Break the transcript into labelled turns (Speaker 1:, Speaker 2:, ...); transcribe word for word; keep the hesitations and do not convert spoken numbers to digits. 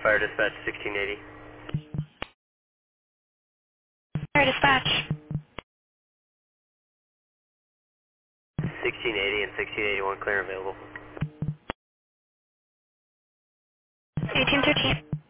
Speaker 1: Fire dispatch sixteen eighty.
Speaker 2: Fire dispatch.
Speaker 1: sixteen eighty and sixteen eighty-one clear available.
Speaker 2: eighteen thirteen.